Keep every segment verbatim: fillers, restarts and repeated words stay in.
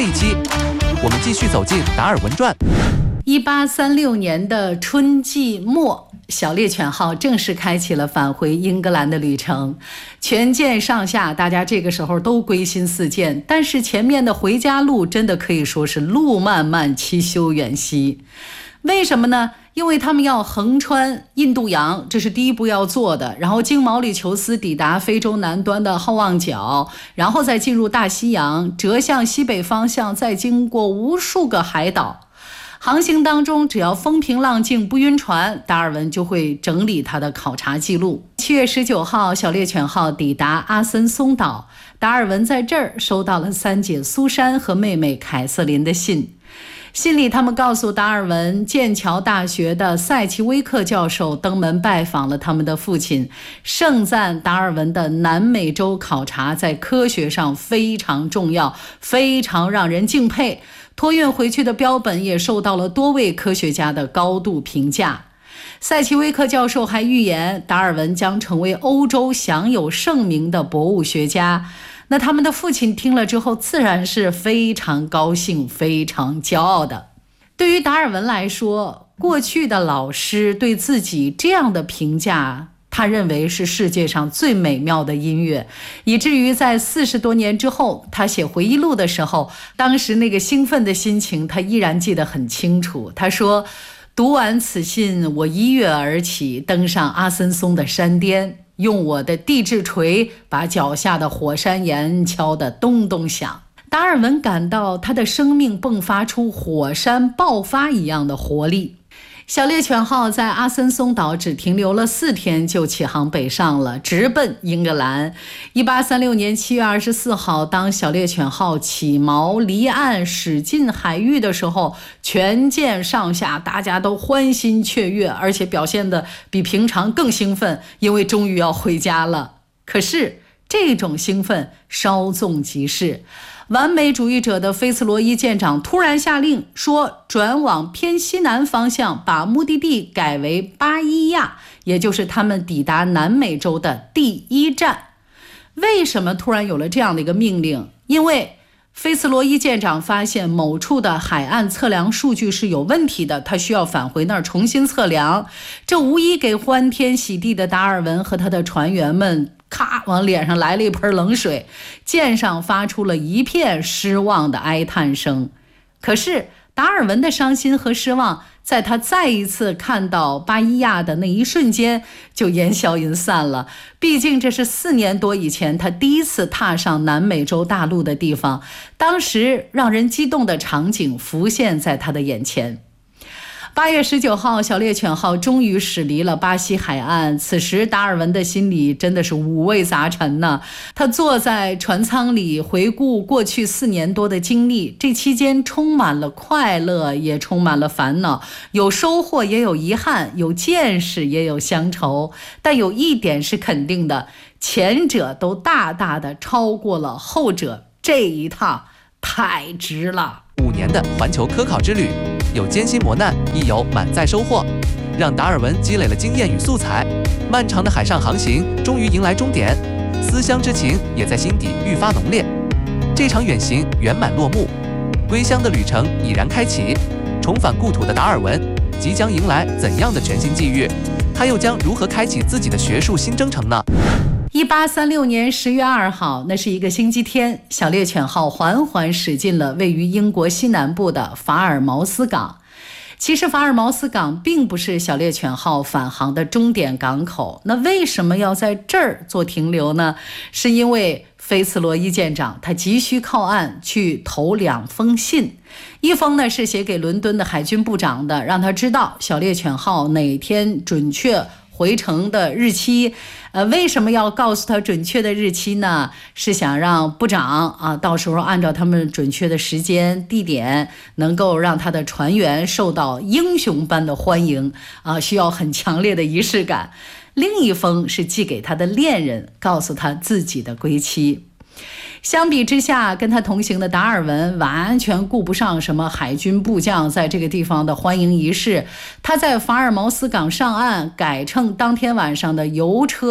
这一期我们继续走进达尔文传。 一八三六年的春季末，小猎犬号正式开启了返回英格兰的旅程。全舰上下，大家这个时候都归心似箭，但是前面的回家路真的可以说是路漫漫其修远兮。为什么呢？因为他们要横穿印度洋，这是第一步要做的，然后经毛里求斯抵达非洲南端的好望角，然后再进入大西洋，折向西北方向，再经过无数个海岛。航行当中，只要风平浪静不晕船，达尔文就会整理他的考察记录。七月十九号，小猎犬号抵达阿森松岛，达尔文在这儿收到了三姐苏珊和妹妹凯瑟琳的信。信里他们告诉达尔文，剑桥大学的塞奇威克教授登门拜访了他们的父亲，盛赞达尔文的南美洲考察在科学上非常重要，非常让人敬佩。托运回去的标本也受到了多位科学家的高度评价。塞奇威克教授还预言，达尔文将成为欧洲享有盛名的博物学家。那他们的父亲听了之后，自然是非常高兴，非常骄傲的。对于达尔文来说，过去的老师对自己这样的评价，他认为是世界上最美妙的音乐，以至于在四十多年之后，他写回忆录的时候，当时那个兴奋的心情，他依然记得很清楚。他说，读完此信，我一跃而起，登上阿森松的山巅，用我的地质锤把脚下的火山岩敲得咚咚响。达尔文感到他的生命迸发出火山爆发一样的活力。小猎犬号在阿森松岛只停留了四天，就起航北上了，直奔英格兰。一八三六年七月二十四号，当小猎犬号起锚离岸驶进海域的时候，全舰上下大家都欢欣雀跃，而且表现得比平常更兴奋，因为终于要回家了。可是这种兴奋稍纵即逝，完美主义者的菲茨罗伊舰长突然下令说，转往偏西南方向，把目的地改为巴伊亚，也就是他们抵达南美洲的第一站。为什么突然有了这样的一个命令？因为菲茨罗伊舰长发现某处的海岸测量数据是有问题的，他需要返回那儿重新测量。这无疑给欢天喜地的达尔文和他的船员们咔往脸上来了一盆冷水，舰上发出了一片失望的哀叹声。可是达尔文的伤心和失望，在他再一次看到巴伊亚的那一瞬间就烟消云散了。毕竟这是四年多以前他第一次踏上南美洲大陆的地方，当时让人激动的场景浮现在他的眼前。八月十九号，小猎犬号终于驶离了巴西海岸。此时达尔文的心里真的是五味杂陈呢。他坐在船舱里回顾过去四年多的经历，这期间充满了快乐，也充满了烦恼，有收获也有遗憾，有见识也有乡愁。但有一点是肯定的，前者都大大的超过了后者，这一趟太值了。 五年的环球科考之旅，有艰辛磨难，亦有满载收获，让达尔文积累了经验与素材。漫长的海上航行终于迎来终点，思乡之情也在心底愈发浓烈。这场远行圆满落幕，归乡的旅程已然开启。重返故土的达尔文即将迎来怎样的全新际遇？他又将如何开启自己的学术新征程呢？ 一八三六年十月二号，那是一个星期天，小猎犬号缓缓驶进了位于英国西南部的法尔茅斯港。其实法尔茅斯港并不是小猎犬号返航的终点港口，那为什么要在这儿做停留呢？是因为菲茨罗伊舰长他急需靠岸去投两封信，一封呢是写给伦敦的海军部长的，让他知道小猎犬号哪天准确回程的日期。呃，为什么要告诉他准确的日期呢？是想让部长啊，到时候按照他们准确的时间、地点，能够让他的船员受到英雄般的欢迎啊，需要很强烈的仪式感。另一封是寄给他的恋人，告诉他自己的归期。相比之下，跟他同行的达尔文完全顾不上什么海军部将在这个地方的欢迎仪式。他在法尔茅斯港上岸，改乘当天晚上的游车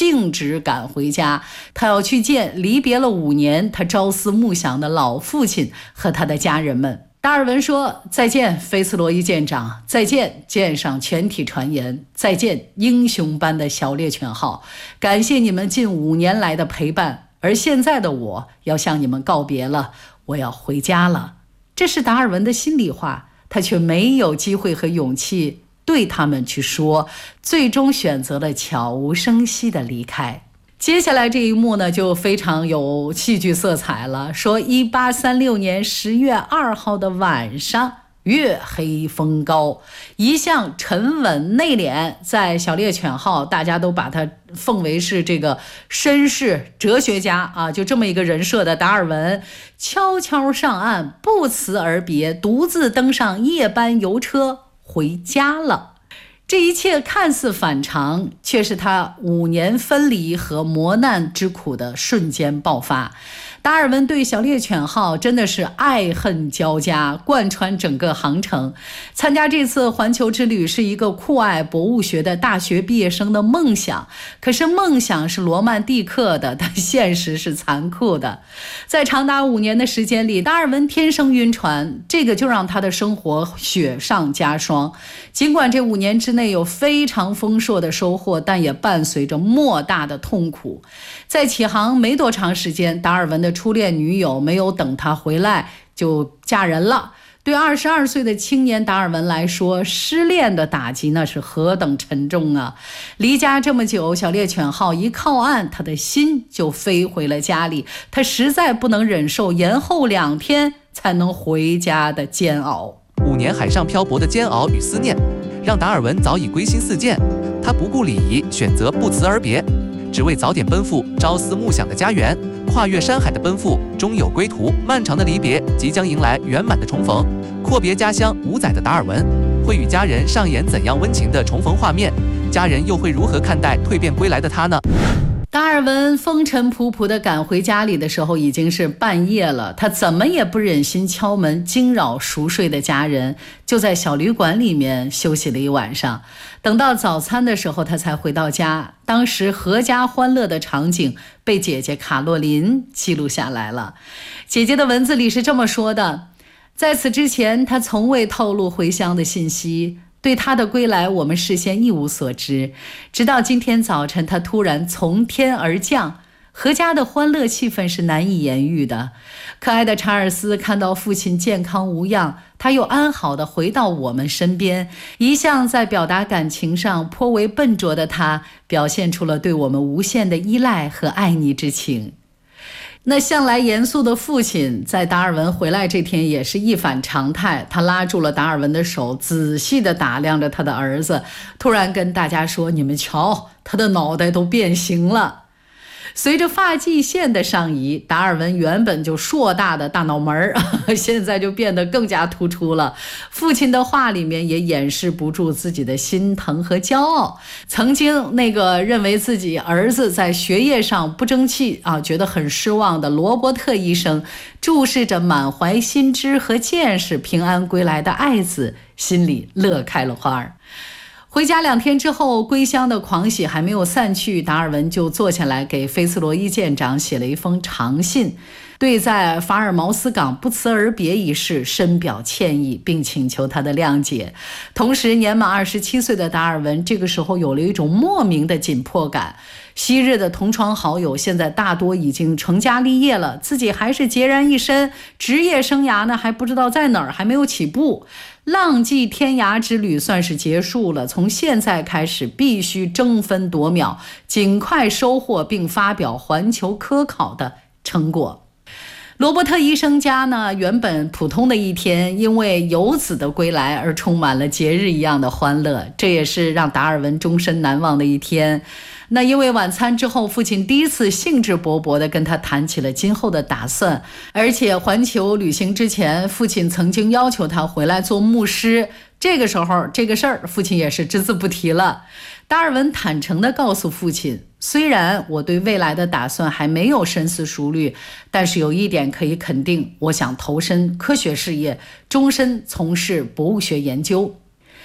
径直赶回家，他要去见离别了五年他朝思暮想的老父亲和他的家人们。达尔文说：再见菲茨罗伊舰长，再见舰上全体船员，再见英雄般的小猎犬号，感谢你们近五年来的陪伴，而现在的我要向你们告别了，我要回家了。这是达尔文的心里话，他却没有机会和勇气对他们去说，最终选择了悄无声息的离开。接下来这一幕呢，就非常有戏剧色彩了。说一八三六年十月二号的晚上，月黑风高，一向沉稳内敛，在小猎犬号大家都把他奉为是这个绅士哲学家啊，就这么一个人设的达尔文，悄悄上岸，不辞而别，独自登上夜班游车回家了。这一切看似反常，却是他五年分离和磨难之苦的瞬间爆发。达尔文对小猎犬号真的是爱恨交加，贯穿整个航程。参加这次环球之旅是一个酷爱博物学的大学毕业生的梦想，可是梦想是罗曼蒂克的，但现实是残酷的。在长达五年的时间里，达尔文天生晕船，这个就让他的生活雪上加霜。尽管这五年之内有非常丰硕的收获，但也伴随着莫大的痛苦。在起航没多长时间，达尔文的初恋女友没有等他回来就嫁人了。对二十二岁的青年达尔文来说，失恋的打击那是何等沉重啊！离家这么久，小猎犬号一靠岸，他的心就飞回了家里。他实在不能忍受延后两天才能回家的煎熬。 五年海上漂泊的煎熬与思念，让达尔文早已归心似箭。他不顾礼仪，选择不辞而别，只为早点奔赴朝思暮想的家园。跨越山海的奔赴，终有归途。漫长的离别即将迎来圆满的重逢。阔别家乡五载的达尔文，会与家人上演怎样温情的重逢画面？家人又会如何看待蜕变归来的他呢？ 达尔文风尘仆仆地赶回家里的时候，已经是半夜了。他怎么也不忍心敲门惊扰熟睡的家人，就在小旅馆里面休息了一晚上。等到早餐的时候，他才回到家。当时阖家欢乐的场景被姐姐卡洛琳记录下来了。姐姐的文字里是这么说的：在此之前，他从未透露回乡的信息。对他的归来，我们事先一无所知，直到今天早晨，他突然从天而降，阖家的欢乐气氛是难以言喻的。可爱的查尔斯看到父亲健康无恙，他又安好地回到我们身边。一向在表达感情上颇为笨拙的他，表现出了对我们无限的依赖和爱昵之情。那向来严肃的父亲在达尔文回来这天也是一反常态，他拉住了达尔文的手，仔细地打量着他的儿子，突然跟大家说：你们瞧，他的脑袋都变形了。随着发际线的上移，达尔文原本就硕大的大脑门现在就变得更加突出了。父亲的话里面也掩饰不住自己的心疼和骄傲。曾经那个认为自己儿子在学业上不争气啊，觉得很失望的罗伯特医生，注视着满怀新知和见识平安归来的爱子，心里乐开了花儿。回家两天之后，归乡的狂喜还没有散去，达尔文就坐下来给菲茨罗伊舰长写了一封长信，对在法尔茅斯港不辞而别一事深表歉意，并请求他的谅解。同时，年满二十七岁的达尔文这个时候有了一种莫名的紧迫感。昔日的同窗好友现在大多已经成家立业了，自己还是孑然一身，职业生涯呢还不知道在哪儿，还没有起步。浪迹天涯之旅算是结束了，从现在开始必须争分夺秒，尽快收获并发表环球科考的成果。罗伯特医生家呢，原本普通的一天，因为游子的归来而充满了节日一样的欢乐，这也是让达尔文终身难忘的一天。那因为晚餐之后，父亲第一次兴致勃勃地跟他谈起了今后的打算，而且环球旅行之前，父亲曾经要求他回来做牧师，这个时候这个事儿父亲也是只字不提了。达尔文坦诚地告诉父亲，虽然我对未来的打算还没有深思熟虑，但是有一点可以肯定，我想投身科学事业，终身从事博物学研究。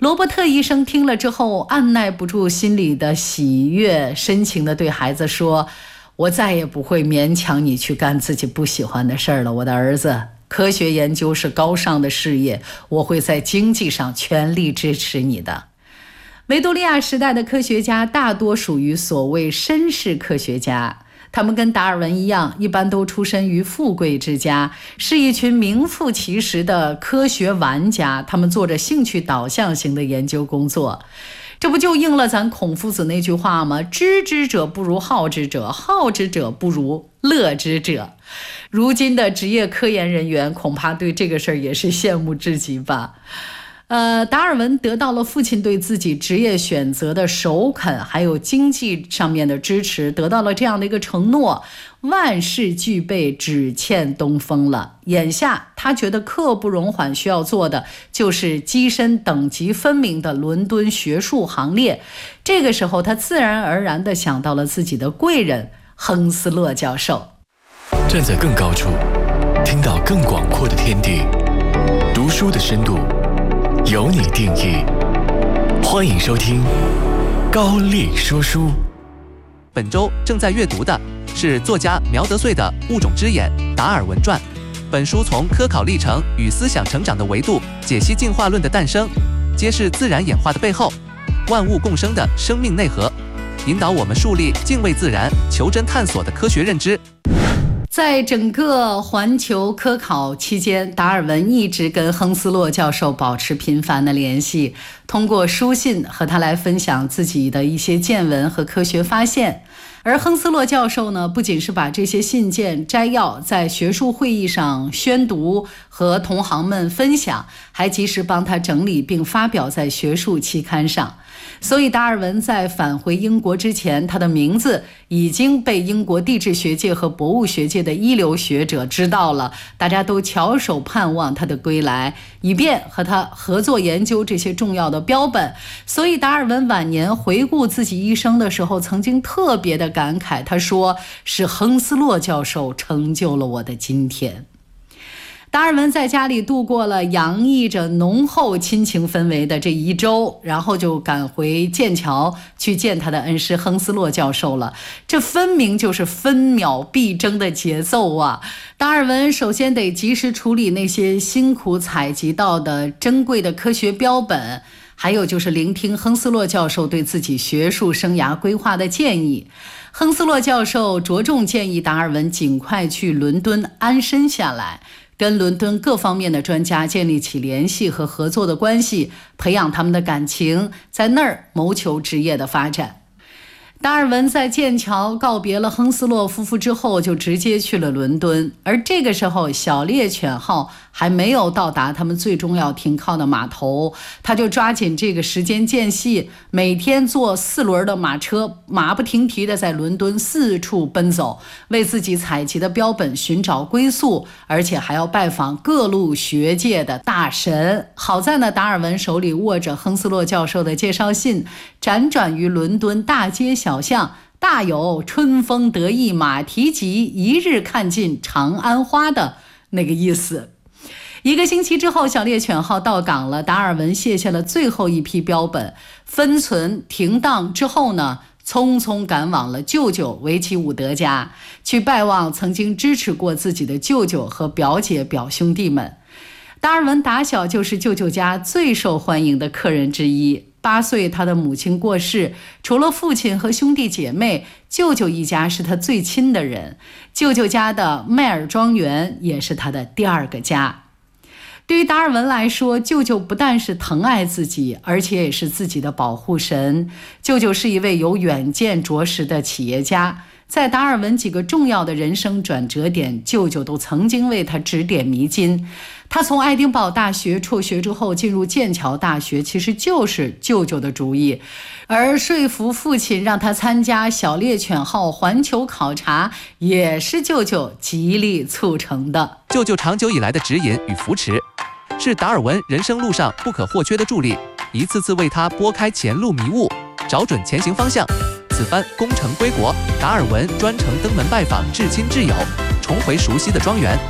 罗伯特医生听了之后，按耐不住心里的喜悦，深情地对孩子说：我再也不会勉强你去干自己不喜欢的事儿了，我的儿子。科学研究是高尚的事业，我会在经济上全力支持你的。维多利亚时代的科学家大多属于所谓绅士科学家，他们跟达尔文一样，一般都出身于富贵之家，是一群名副其实的科学玩家，他们做着兴趣导向型的研究工作。这不就应了咱孔夫子那句话吗？知之者不如好之者，好之者不如乐之者。如今的职业科研人员恐怕对这个事儿也是羡慕至极吧。呃，达尔文得到了父亲对自己职业选择的首肯，还有经济上面的支持，得到了这样的一个承诺，万事俱备，只欠东风了。眼下他觉得刻不容缓，需要做的就是跻身等级分明的伦敦学术行列。这个时候他自然而然地想到了自己的贵人亨斯勒教授。 站在更高处，听到更广阔的天地，读书的深度由你定义。欢迎收听高力说书。 本周正在阅读的是作家苗德穗的《物种之眼：达尔文传》。本书从科考历程与思想成长的维度解析进化论的诞生，揭示自然演化的背后，万物共生的生命内核，引导我们树立敬畏自然、求真探索的科学认知。 在整个环球科考期间，达尔文一直跟亨斯洛教授保持频繁的联系，通过书信和他来分享自己的一些见闻和科学发现。而亨斯洛教授呢，不仅是把这些信件摘要在学术会议上宣读和同行们分享，还及时帮他整理并发表在学术期刊上。所以达尔文在返回英国之前，他的名字已经被英国地质学界和博物学界的一流学者知道了，大家都翘首盼望他的归来，以便和他合作研究这些重要的标本。所以达尔文晚年回顾自己一生的时候，曾经特别的感慨，他说：是亨斯洛教授成就了我的今天。达尔文在家里度过了洋溢着浓厚亲情氛围的这一周，然后就赶回剑桥去见他的恩师亨斯洛教授了。这分明就是分秒必争的节奏啊！达尔文首先得及时处理那些辛苦采集到的珍贵的科学标本，还有就是聆听亨斯洛教授对自己学术生涯规划的建议。亨斯洛教授着重建议达尔文尽快去伦敦安身下来，跟伦敦各方面的专家建立起联系和合作的关系，培养他们的感情，在那儿谋求职业的发展。达尔文在剑桥告别了亨斯洛夫妇之后，就直接去了伦敦。而这个时候，小猎犬号还没有到达他们最终要停靠的码头，他就抓紧这个时间间隙，每天坐四轮的马车，马不停蹄地在伦敦四处奔走，为自己采集的标本寻找归宿，而且还要拜访各路学界的大神。好在呢，达尔文手里握着亨斯洛教授的介绍信，辗转于伦敦大街小巷，大有春风得意马蹄疾，一日看尽长安花的那个意思。一个星期之后，小猎犬号到港了，达尔文卸下了最后一批标本，分存停当之后呢，匆匆赶往了舅舅维奇伍德家，去拜望曾经支持过自己的舅舅和表姐表兄弟们。达尔文打小就是舅舅家最受欢迎的客人之一。八岁，他的母亲过世，除了父亲和兄弟姐妹，舅舅一家是他最亲的人。舅舅家的麦尔庄园也是他的第二个家。对于达尔文来说，舅舅不但是疼爱自己，而且也是自己的保护神。舅舅是一位有远见卓识的企业家，在达尔文几个重要的人生转折点，舅舅都曾经为他指点迷津。他从爱丁堡大学辍学之后进入剑桥大学，其实就是舅舅的主意，而说服父亲让他参加小猎犬号环球考察，也是舅舅极力促成的。 舅舅长久以来的指引与扶持，是达尔文人生路上不可或缺的助力，一次次为他拨开前路迷雾，找准前行方向。此番功成归国，达尔文专程登门拜访至亲挚友，重回熟悉的庄园。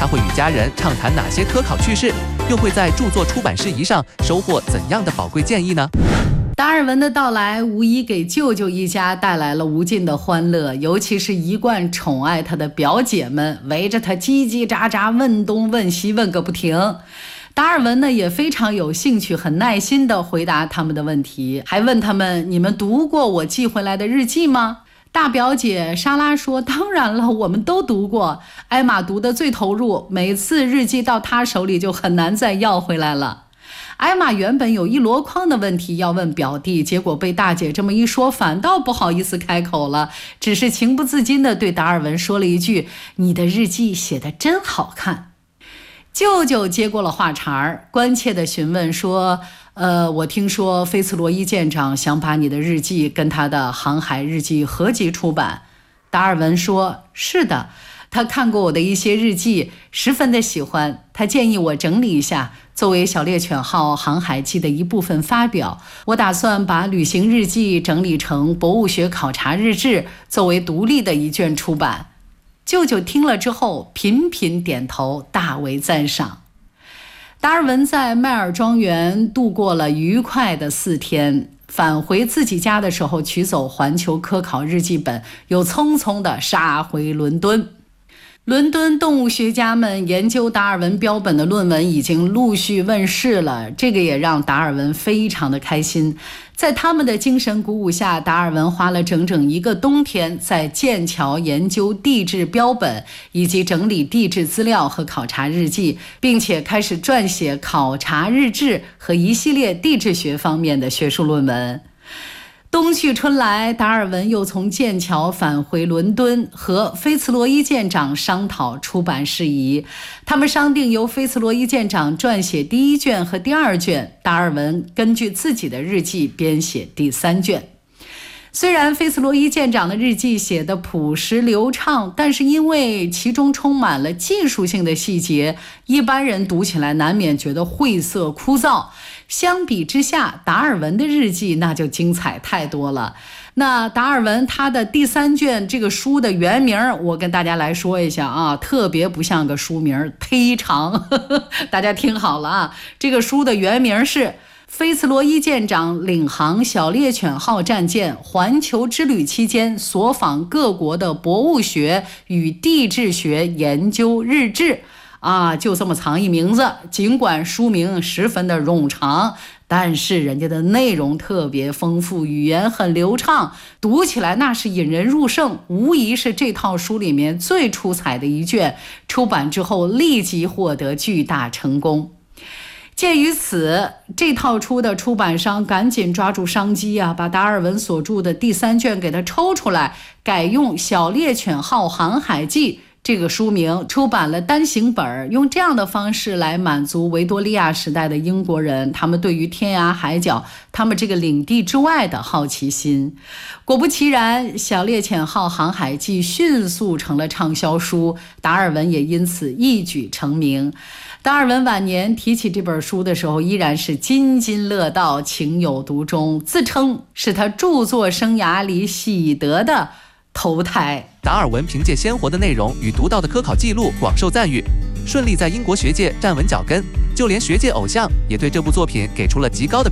他会与家人畅谈哪些科考趣事，又会在著作出版事宜上收获怎样的宝贵建议呢？ 达尔文的到来无疑给舅舅一家带来了无尽的欢乐，尤其是一贯宠爱他的表姐们，围着他叽叽喳喳问东问西，问个不停。达尔文呢也非常有兴趣，很耐心地回答他们的问题，还问他们：你们读过我寄回来的日记吗？大表姐莎拉说：当然了，我们都读过。艾玛读得最投入，每次日记到她手里就很难再要回来了。艾玛原本有一箩筐的问题要问表弟，结果被大姐这么一说，反倒不好意思开口了，只是情不自禁地对达尔文说了一句：你的日记写得真好看。舅舅接过了话茬儿，关切地询问说：呃，我听说菲茨罗伊舰长想把你的日记跟他的航海日记合集出版。达尔文说：是的，他看过我的一些日记，十分的喜欢，他建议我整理一下，作为小猎犬号航海记的一部分发表。我打算把旅行日记整理成博物学考察日志，作为独立的一卷出版。舅舅听了之后频频点头，大为赞赏。达尔文在迈尔庄园度过了愉快的四天，返回自己家的时候取走环球科考日记本，又匆匆地杀回伦敦。伦敦动物学家们研究达尔文标本的论文已经陆续问世了，这个也让达尔文非常的开心。在他们的精神鼓舞下，达尔文花了整整一个冬天在剑桥研究地质标本，以及整理地质资料和考察日记，并且开始撰写考察日志和一系列地质学方面的学术论文。冬去春来，达尔文又从剑桥返回伦敦，和菲茨罗伊舰长商讨出版事宜。他们商定由菲茨罗伊舰长撰写第一卷和第二卷，达尔文根据自己的日记编写第三卷。虽然菲茨罗伊舰长的日记写得朴实流畅，但是因为其中充满了技术性的细节，一般人读起来难免觉得晦涩枯燥。相比之下，达尔文的日记那就精彩太多了。那达尔文他的第三卷这个书的原名，我跟大家来说一下啊，特别不像个书名，忒长，呵呵，大家听好了啊，这个书的原名是菲茨罗伊舰长领航小猎犬号战舰环球之旅期间所访各国的博物学与地质学研究日志啊，就这么长一名字。尽管书名十分的冗长，但是人家的内容特别丰富，语言很流畅，读起来那是引人入胜，无疑是这套书里面最出彩的一卷。出版之后立即获得巨大成功。鉴于此，这套书的出版商赶紧抓住商机啊，把达尔文所著的第三卷给他抽出来，改用《小猎犬号航海记》这个书名出版了单行本，用这样的方式来满足维多利亚时代的英国人他们对于天涯海角他们这个领地之外的好奇心。果不其然，小猎犬号航海记迅速成了畅销书，达尔文也因此一举成名。达尔文晚年提起这本书的时候，依然是津津乐道，情有独钟，自称是他著作生涯里喜得的投胎。 达尔文凭借鲜活的内容与独到的科考记录广受赞誉，顺利在英国学界站稳脚跟，就连学界偶像也对这部作品给出了极高的